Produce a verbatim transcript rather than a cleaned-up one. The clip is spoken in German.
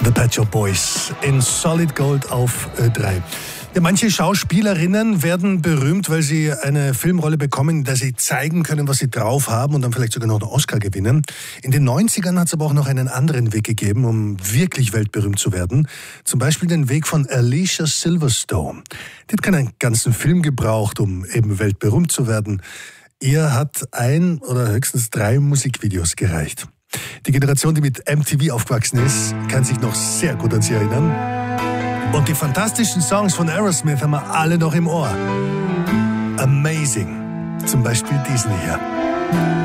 The Pet Shop Boys in Solid Gold auf Ö drei. Ja, manche Schauspielerinnen werden berühmt, weil sie eine Filmrolle bekommen, in der sie zeigen können, was sie drauf haben und dann vielleicht sogar noch einen Oscar gewinnen. In den neunzigern hat es aber auch noch einen anderen Weg gegeben, um wirklich weltberühmt zu werden. Zum Beispiel den Weg von Alicia Silverstone. Die hat keinen ganzen Film gebraucht, um eben weltberühmt zu werden. Ihr hat ein oder höchstens drei Musikvideos gereicht. Die Generation, die mit M T V aufgewachsen ist, kann sich noch sehr gut an sie erinnern. Und die fantastischen Songs von Aerosmith haben wir alle noch im Ohr. Amazing. Zum Beispiel diesen hier.